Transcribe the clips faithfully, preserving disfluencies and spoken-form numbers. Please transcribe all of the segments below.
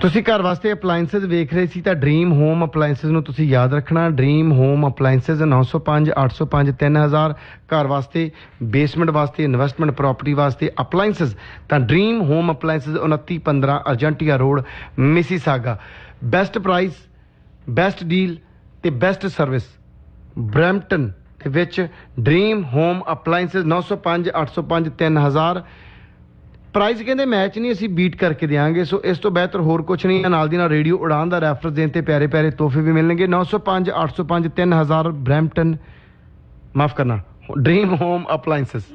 ਤੁਸੀਂ ਘਰ ਵਾਸਤੇ ਅਪਲਾਈਐਂਸਸ ਵੇਖ ਰਹੇ ਸੀ ਤਾਂ ਡ੍ਰੀਮ ਹੋਮ ਅਪਲਾਈਐਂਸਸ ਨੂੰ ਤੁਸੀਂ ਯਾਦ ਰੱਖਣਾ। ਡ੍ਰੀਮ ਹੋਮ ਅਪਲਾਈਐਂਸਸ ਨੌ ਸੌ ਪੰਜ ਅੱਠ ਸੌ ਪੰਜ ਤਿੰਨ ਹਜ਼ਾਰ ਘਰ ਵਾਸਤੇ, ਬੇਸਮੈਂਟ ਵਾਸਤੇ, ਇਨਵੈਸਟਮੈਂਟ ਪ੍ਰੋਪਰਟੀ ਵਾਸਤੇ ਅਪਲਾਈਐਂਸਸ ਤਾਂ ਡ੍ਰੀਮ ਹੋਮ ਅਪਲਾਈਐਂਸਸ ਉਨੱਤੀ ਪੰਦਰਾਂ ਅਰਜੈਂਟੀਆ road Mississauga. Best price, best deal ਤੇ ਬੈਸਟ ਸਰਵਿਸ ਬਰੈਂਪਟਨ ਦੇ ਵਿੱਚ ਡ੍ਰੀਮ ਹੋਮ ਅਪਲਾਈਐਂਸਸ ਨੌ ਸੌ ਪੰਜ ਅੱਠ ਸੌ ਪੰਜ ਤਿੰਨ ਹਜ਼ਾਰ। ਪ੍ਰਾਈਸ ਕਹਿੰਦੇ ਮੈਚ ਨਹੀਂ, ਅਸੀਂ ਬੀਟ ਕਰਕੇ ਦੇਵਾਂਗੇ। ਸੋ ਇਸ ਤੋਂ ਬਿਹਤਰ ਹੋਰ ਕੁਛ ਨਹੀਂ ਹੈ। ਨਾਲ ਦੀ ਨਾਲ ਰੇਡੀਓ ਉਡਾਨ ਦਾ ਰੈਫਰੈਂਸ ਦੇਣ ਤੇ ਪਿਆਰੇ ਪਿਆਰੇ ਤੋਹਫੇ ਵੀ ਮਿਲਣਗੇ। ਨੌ ਸੌ ਪੰਜ ਅੱਠ ਸੌ ਪੰਜ ਤਿੰਨ ਹਜ਼ਾਰ ਬਰੈਂਪਟਨ, ਮਾਫ ਕਰਨਾ, ਡ੍ਰੀਮ ਹੋਮ ਅਪਲਾਈਐਂਸਸ।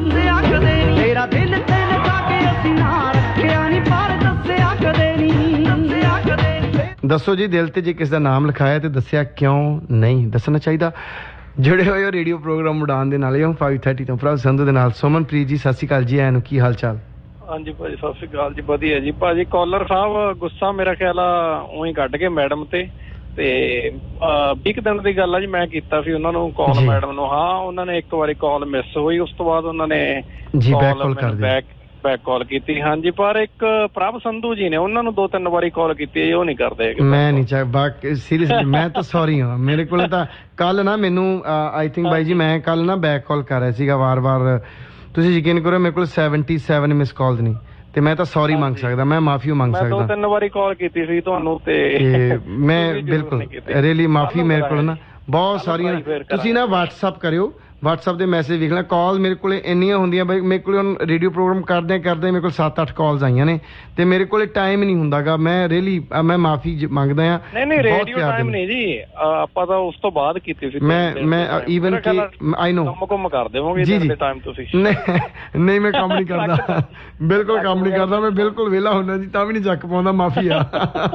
ਦੱਸੋ ਜੀ ਦਿਲ ਤੇ ਜੇ ਕਿਸ ਦਾ ਨਾਮ ਲਿਖਾਇਆ ਤੇ ਦੱਸਿਆ ਕਿਉਂ ਨਹੀਂ ਦੱਸਣਾ ਚਾਹੀਦਾ। ਜੁੜੇ ਹੋਏ ਹੋ ਰੇਡੀਓ ਪ੍ਰੋਗਰਾਮ ਉਡਾਨ ਦੇ ਨਾਲ। ਫਾਈਵ ਥਰਟੀ ਤੋਂ ਪ੍ਰਭ ਸੰਧੂ ਦੇ ਨਾਲ ਸੁਮਨਪ੍ਰੀਤ ਜੀ, ਸਤਿ ਸ਼੍ਰੀ ਅਕਾਲ ਜੀ। ਐਨੂੰ ਕੀ ਹਾਲ ਚਾਲ? ਹਾਂਜੀ ਭਾਜੀ ਸਤਿ ਸ਼੍ਰੀ ਅਕਾਲ ਜੀ, ਵਧੀਆ ਜੀ। ਭਾਜੀ ਕਾਲਰ ਸਾਹਿਬ ਗੁੱਸਾ ਮੇਰਾ ਖਿਆਲ ਆ ਉਹੀ ਕੱਢ ਕੇ ਮੈਡਮ ਤੇ ਤੇ ਵੀਹ ਕੁ ਦਿਨ ਦੀ ਗੱਲ ਆ ਜੀ, ਮੈਂ ਕੀਤਾ ਸੀ ਉਹਨਾਂ ਨੂੰ ਕਾਲ ਮੈਡਮ ਨੂੰ। ਹਾਂ ਉਹਨਾਂ ਨੇ ਇੱਕ ਵਾਰੀ ਕਾਲ ਮਿਸ ਹੋਈ, ਉਸ ਤੋਂ ਬਾਅਦ ਉਹਨਾਂ ਨੇ ਜੀ ਬੈਕ ਕਾਲ ਕਰ ਬੈਕ ਬੈਕ ਕਾਲ ਕੀਤੀ। ਹਾਂਜੀ ਪਰ ਇੱਕ ਪ੍ਰਭ ਸੰਧੂ ਜੀ ਨੇ ਉਹਨਾਂ ਨੂੰ ਦੋ ਤਿੰਨ ਵਾਰੀ ਕਾਲ ਕੀਤੀ, ਉਹ ਨਹੀਂ ਕਰਦੇ ਹੈਗੇ। ਮੈਂ ਨਹੀਂ ਚਾਹ ਬਾਕੀ ਸੀਰੀਅਸਲੀ ਮੈਂ ਤਾਂ ਸੌਰੀ ਹਾਂ। ਮੇਰੇ ਕੋਲ ਤਾਂ ਕੱਲ ਨਾ ਮੈਨੂੰ ਆਈ ਥਿੰਕ ਬਾਈ ਜੀ ਮੈਂ ਕੱਲ ਨਾ ਬੈਕ ਕਾਲ ਕਰ ਰਿਹਾ ਸੀਗਾ ਵਾਰ-ਵਾਰ। ਤੁਸੀਂ ਯਕੀਨ ਕਰੋ ਮੇਰੇ ਕੋਲ ਸੈਵਨਟੀ ਸੈਵਨ ਮਿਸ ਕਾਲਸ ਨਹੀਂ ਤੇ ਮੈਂ ਤਾਂ ਸੌਰੀ ਮੰਗ ਸਕਦਾ, ਮੈਂ ਮਾਫੀ ਮੰਗ ਸਕਦਾ। ਮੈਂ ਦੋ ਤਿੰਨ ਵਾਰੀ ਕਾਲ ਕੀਤੀ ਸੀ ਤੁਹਾਨੂੰ ਤੇ ਮੈਂ ਬਿਲਕੁਲ ਰੀਅਲੀ ਮਾਫੀ। ਮੇਰੇ ਕੋਲ ਨਾ ਬਹੁਤ ਸਾਰੀਆਂ, ਤੁਸੀਂ ਨਾ ਵਟਸਐਪ ਕਰਿਓ, ਵਟਸਐਪ ਦੇ ਮੈਸੇਜ ਵੇਖ ਲੈਣਾ। ਕਾਲ ਮੇਰੇ ਕੋਲ ਇੰਨੀਆਂ ਹੁੰਦੀਆਂ ਬਈ, ਮੇਰੇ ਕੋਲ ਹੁਣ ਰੇਡੀਓ ਪ੍ਰੋਗਰਾਮ ਕਰਦੇ ਕਰਦੇ ਮੇਰੇ ਕੋਲ ਸੱਤ ਅੱਠ ਕਾਲਸ ਆਈਆਂ ਨੇ ਤੇ ਮੇਰੇ ਕੋਲ ਟਾਈਮ ਨਹੀਂ ਹੁੰਦਾਗਾ। ਮੈਂ ਰੀਅਲੀ ਮੈਂ ਮਾਫੀ ਮੰਗਦਾ ਆ। ਨਹੀਂ ਨਹੀਂ ਰੇਡੀਓ ਟਾਈਮ ਨਹੀਂ ਜੀ, ਆਪਾਂ ਤਾਂ ਉਸ ਤੋਂ ਬਾਅਦ ਕੀਤੀ ਸੀ। ਮੈਂ ਮੈਂ ਈਵਨ ਕਿ ਆਈ ਨੋ ਕੰਮ ਕੁਮ ਕਰ ਦੇਵੋਗੇ ਇਹਦੇ ਟਾਈਮ ਤੁਸੀਂ। ਨਹੀਂ ਨਹੀਂ ਮੈਂ ਕੰਮ ਨਹੀਂ ਕਰਦਾ, ਬਿਲਕੁਲ ਕੰਮ ਨਹੀਂ ਕਰਦਾ। ਮੈਂ ਬਿਲਕੁਲ ਵਿਹਲਾ ਹੁੰਦਾ ਜੀ ਤਾਂ ਵੀ ਨਹੀਂ ਚੱਕ ਪਾਉਂਦਾ, ਮਾਫੀ ਆ।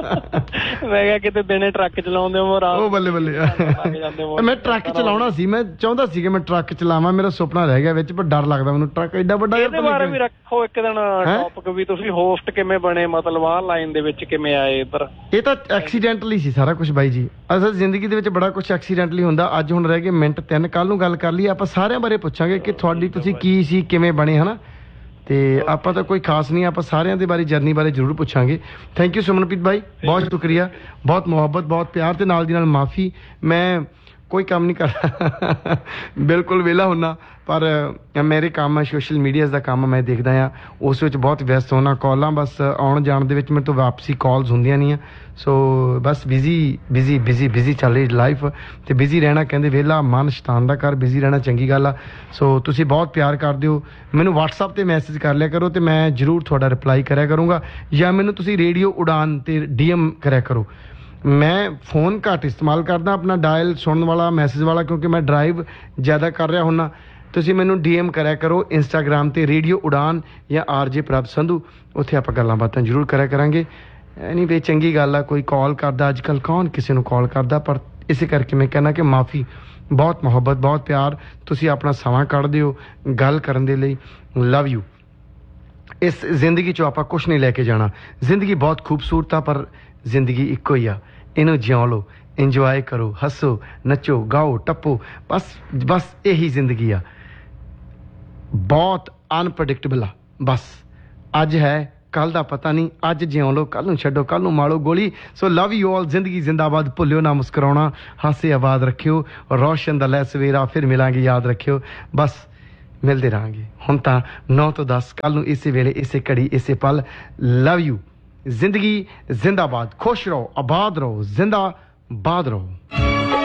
ਮੈਂ ਕਿਹਾ ਕਿਤੇ ਦਿਨੇ ਟਰੱਕ ਚਲਾਉਂਦੇ ਹੋ ਰਾਤ ਉਹ ਬੱਲੇ ਬੱਲੇ। ਮੈਂ ਟਰੱਕ ਚਲਾਉਣਾ ਸੀ, ਮੈਂ ਚਾਹੁੰਦਾ ਸੀ ਕਿ ਮੈਂ ਟਰੱਕ ਚਲਾਵਾਂ, ਮੇਰਾ ਸੁਪਨਾ ਰਹਿ ਗਿਆ ਵਿੱਚ, ਪਰ ਡਰ ਲੱਗਦਾ ਮੈਨੂੰ ਟਰੱਕ ਐਡਾ ਵੱਡਾ। ਇਹਦੇ ਬਾਰੇ ਵੀ ਰੱਖੋ ਇੱਕ ਦਿਨ ਟੌਪਿਕ ਵੀ, ਤੁਸੀਂ ਹੋਸਟ ਕਿਵੇਂ ਬਣੇ, ਮਤਲਬ ਆਹ ਲਾਈਨ ਦੇ ਵਿੱਚ ਕਿਵੇਂ ਆਏ ਇੱਧਰ। ਇਹ ਤਾਂ ਐਕਸੀਡੈਂਟਲੀ ਸੀ ਸਾਰਾ ਕੁਝ ਬਾਈ ਜੀ। ਅਸਲ ਜ਼ਿੰਦਗੀ ਦੇ ਵਿੱਚ ਬੜਾ ਕੁਝ ਐਕਸੀਡੈਂਟਲੀ ਹੁੰਦਾ। ਅੱਜ ਹੁਣ ਰਹਿ ਗਏ ਮਿੰਟ ਤਿੰਨ, ਕੱਲ ਨੂੰ ਗੱਲ ਕਰ ਲਈਏ। ਆਪਾਂ ਸਾਰਿਆਂ ਬਾਰੇ ਪੁੱਛਾਂਗੇ ਕਿ ਤੁਹਾਡੀ ਤੁਸੀਂ ਕੀ ਸੀ, ਕਿਵੇਂ ਬਣੇ, ਹਨਾ। ਤੇ ਆਪਾਂ ਤਾਂ ਕੋਈ ਖਾਸ ਨਹੀਂ, ਆਪਾਂ ਸਾਰਿਆਂ ਦੇ ਬਾਰੇ ਜਰਨੀ ਬਾਰੇ ਜ਼ਰੂਰ ਪੁੱਛਾਂਗੇ। ਥੈਂਕ ਯੂ ਸੁਮਨਪ੍ਰੀਤ ਬਾਈ, ਬਹੁਤ ਸ਼ੁਕਰੀਆ, ਬਹੁਤ ਮੁਹੱਬਤ, ਬਹੁਤ ਪਿਆਰ ਤੇ ਨਾਲ ਦੀ ਨਾਲ ਮਾਫੀ। ਮੈਂ ਕੋਈ ਕੰਮ ਨਹੀਂ ਕਰਦਾ, ਬਿਲਕੁਲ ਵਿਹਲਾ ਹੁੰਦਾ, ਪਰ ਮੇਰੇ ਕੰਮ ਹੈ ਸੋਸ਼ਲ ਮੀਡੀਆ ਦਾ ਕੰਮ ਮੈਂ ਦੇਖਦਾ ਹਾਂ, ਉਸ ਵਿੱਚ ਬਹੁਤ ਵਿਅਸਤ ਹੋਣਾ। ਕਾਲਾਂ ਬਸ ਆਉਣ ਜਾਣ ਦੇ ਵਿੱਚ ਮੇਰੇ ਤੋਂ ਵਾਪਸੀ ਕਾਲਸ ਹੁੰਦੀਆਂ ਨਹੀਂ ਆ। ਸੋ ਬਸ ਬਿਜ਼ੀ ਬਿਜ਼ੀ ਬਿਜ਼ੀ ਬਿਜ਼ੀ ਚੱਲ ਰਹੀ ਲਾਈਫ ਅਤੇ ਬਿਜ਼ੀ ਰਹਿਣਾ ਕਹਿੰਦੇ ਵਿਹਲਾ ਮਨ ਸ਼ੈਤਾਨ ਦਾ ਘਰ, ਬਿਜ਼ੀ ਰਹਿਣਾ ਚੰਗੀ ਗੱਲ ਆ। ਸੋ ਤੁਸੀਂ ਬਹੁਤ ਪਿਆਰ ਕਰਦੇ ਹੋ, ਮੈਨੂੰ ਵਟਸਐਪ 'ਤੇ ਮੈਸੇਜ ਕਰ ਲਿਆ ਕਰੋ ਅਤੇ ਮੈਂ ਜ਼ਰੂਰ ਤੁਹਾਡਾ ਰਿਪਲਾਈ ਕਰਿਆ ਕਰੂੰਗਾ, ਜਾਂ ਮੈਨੂੰ ਤੁਸੀਂ ਰੇਡੀਓ ਉਡਾਨ 'ਤੇ ਡੀ ਐਮ ਕਰਿਆ ਕਰੋ। ਮੈਂ ਫੋਨ ਘੱਟ ਇਸਤੇਮਾਲ ਕਰਦਾ ਆਪਣਾ, ਡਾਇਲ ਸੁਣਨ ਵਾਲਾ, ਮੈਸੇਜ ਵਾਲਾ, ਕਿਉਂਕਿ ਮੈਂ ਡਰਾਈਵ ਜ਼ਿਆਦਾ ਕਰ ਰਿਹਾ ਹੁੰਦਾ। ਤੁਸੀਂ ਮੈਨੂੰ ਡੀ ਐਮ ਕਰਿਆ ਕਰੋ ਇੰਸਟਾਗ੍ਰਾਮ 'ਤੇ ਰੇਡੀਓ ਉਡਾਨ ਜਾਂ ਆਰ ਜੇ ਪ੍ਰਭ ਸੰਧੂ, ਉੱਥੇ ਆਪਾਂ ਗੱਲਾਂ ਬਾਤਾਂ ਜ਼ਰੂਰ ਕਰਿਆ ਕਰਾਂਗੇ। ਐਨੀ ਵੇ ਚੰਗੀ ਗੱਲ ਆ, ਕੋਈ ਕਾਲ ਕਰਦਾ ਅੱਜ ਕੱਲ੍ਹ, ਕੌਣ ਕਿਸੇ ਨੂੰ ਕਾਲ ਕਰਦਾ, ਪਰ ਇਸੇ ਕਰਕੇ ਮੈਂ ਕਹਿੰਦਾ ਕਿ ਮਾਫੀ, ਬਹੁਤ ਮੁਹੱਬਤ, ਬਹੁਤ ਪਿਆਰ, ਤੁਸੀਂ ਆਪਣਾ ਸਮਾਂ ਕੱਢਦੇ ਹੋ ਗੱਲ ਕਰਨ ਦੇ ਲਈ। Love you. ਇਸ ਜ਼ਿੰਦਗੀ 'ਚੋਂ ਆਪਾਂ ਕੁਛ ਨਹੀਂ ਲੈ ਕੇ ਜਾਣਾ। ਜ਼ਿੰਦਗੀ ਬਹੁਤ ਖੂਬਸੂਰਤ ਆ, ਪਰ ਜ਼ਿੰਦਗੀ ਇੱਕੋ ਹੀ ਆ, ਇਹਨੂੰ ਜਿਉਂ ਲਓ, ਇੰਜੋਏ ਕਰੋ, ਹੱਸੋ, ਨੱਚੋ, ਗਾਓ, ਟੱਪੋ, ਬਸ ਬਸ ਇਹੀ ਜ਼ਿੰਦਗੀ ਆ। ਬਹੁਤ ਅਨਪ੍ਰੈਡਿਕਟੇਬਲ ਆ, ਬਸ ਅੱਜ ਹੈ ਕੱਲ ਦਾ ਪਤਾ ਨਹੀਂ, ਅੱਜ ਜਿਉਂ ਲਓ, ਕੱਲ ਨੂੰ ਛੱਡੋ, ਕੱਲ ਨੂੰ ਮਾਰੋ ਗੋਲੀ। ਸੋ ਲਵ ਯੂ ਆਲ। ਜ਼ਿੰਦਗੀ ਜ਼ਿੰਦਾਬਾਦ। ਭੁੱਲਿਓ ਨਾ ਮੁਸਕਰਾਉਣਾ, ਹਾਸੇ ਆਬਾਦ ਰੱਖਿਓ, ਰੌਸ਼ਨ ਦਾ ਲੈ ਸਵੇਰਾ, ਫਿਰ ਮਿਲਾਂਗੇ, ਯਾਦ ਰੱਖਿਓ। ਬਸ ਮਿਲਦੇ ਰਹਾਂਗੇ। ਹੁਣ ਤਾਂ ਨੌ ਤੋਂ ਦਸ, ਕੱਲ ਨੂੰ ਇਸੇ ਵੇਲੇ, ਇਸੇ ਘੜੀ, ਇਸੇ ਪਲ। Love you. ਜ਼ਿੰਦਗੀ ਜ਼ਿੰਦਾਬਾਦ। ਖੁਸ਼ ਰਹੋ, ਆਬਾਦ ਰਹੋ, ਜ਼ਿੰਦਾਬਾਦ ਰਹੋ।